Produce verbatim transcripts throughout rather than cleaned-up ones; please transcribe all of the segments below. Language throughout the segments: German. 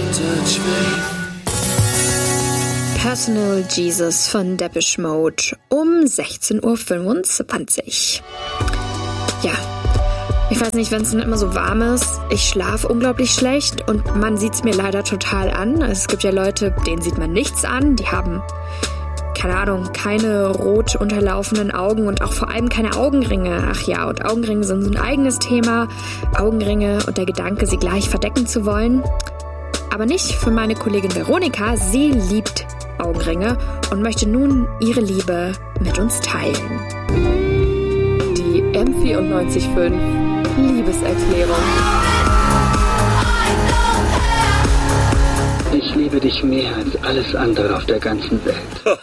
Personal Jesus von Depeche Mode um sechzehn Uhr fünfundzwanzig. Ja, ich weiß nicht, wenn es dann immer so warm ist, ich schlafe unglaublich schlecht und man sieht es mir leider total an. Also es gibt ja Leute, denen sieht man nichts an, die haben, keine Ahnung, keine rot unterlaufenden Augen und auch vor allem keine Augenringe. Ach ja, und Augenringe sind so ein eigenes Thema. Augenringe und der Gedanke, sie gleich verdecken zu wollen. Aber nicht für meine Kollegin Veronika. Sie liebt Augenringe und möchte nun ihre Liebe mit uns teilen. Die M vierundneunzig Komma fünf Liebeserklärung. Ich liebe dich mehr als alles andere auf der ganzen Welt.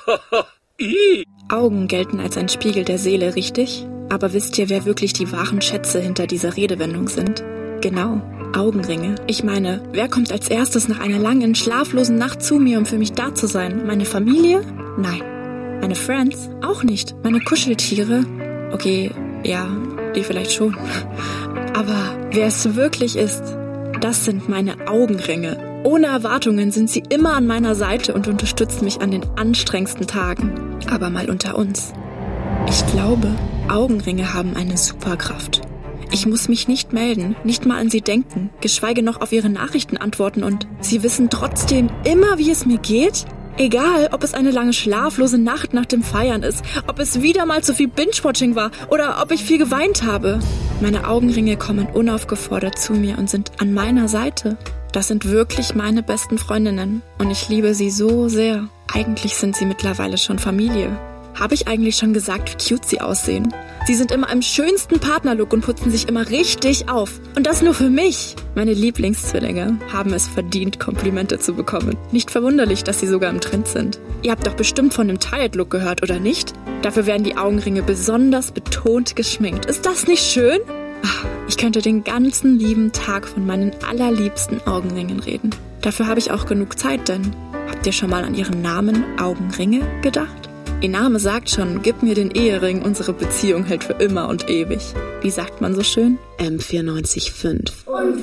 Augen gelten als ein Spiegel der Seele, richtig? Aber wisst ihr, wer wirklich die wahren Schätze hinter dieser Redewendung sind? Genau, Augenringe. Ich meine, wer kommt als erstes nach einer langen, schlaflosen Nacht zu mir, um für mich da zu sein? Meine Familie? Nein. Meine Friends? Auch nicht. Meine Kuscheltiere? Okay, ja, die vielleicht schon. Aber wer es wirklich ist, das sind meine Augenringe. Ohne Erwartungen sind sie immer an meiner Seite und unterstützen mich an den anstrengendsten Tagen. Aber mal unter uns. Ich glaube, Augenringe haben eine Superkraft. Ich muss mich nicht melden, nicht mal an sie denken, geschweige noch auf ihre Nachrichten antworten und sie wissen trotzdem immer, wie es mir geht? Egal, ob es eine lange schlaflose Nacht nach dem Feiern ist, ob es wieder mal zu viel Binge-Watching war oder ob ich viel geweint habe. Meine Augenringe kommen unaufgefordert zu mir und sind an meiner Seite. Das sind wirklich meine besten Freundinnen und ich liebe sie so sehr. Eigentlich sind sie mittlerweile schon Familie. Habe ich eigentlich schon gesagt, wie cute sie aussehen? Sie sind immer im schönsten Partnerlook und putzen sich immer richtig auf. Und das nur für mich. Meine Lieblingszwillinge haben es verdient, Komplimente zu bekommen. Nicht verwunderlich, dass sie sogar im Trend sind. Ihr habt doch bestimmt von dem Tired Look gehört, oder nicht? Dafür werden die Augenringe besonders betont geschminkt. Ist das nicht schön? Ach, ich könnte den ganzen lieben Tag von meinen allerliebsten Augenringen reden. Dafür habe ich auch genug Zeit, denn habt ihr schon mal an ihren Namen Augenringe gedacht? Ihr Name sagt schon, gib mir den Ehering, unsere Beziehung hält für immer und ewig. Wie sagt man so schön? M vierundneunzig Komma fünf.